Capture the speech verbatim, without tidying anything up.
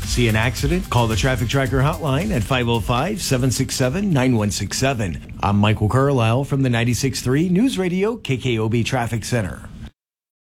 See an accident? Call the Traffic Tracker hotline at five oh five, seven six seven, nine one six seven. I'm Michael Carlisle from the ninety-six point three News Radio K K O B Traffic Center.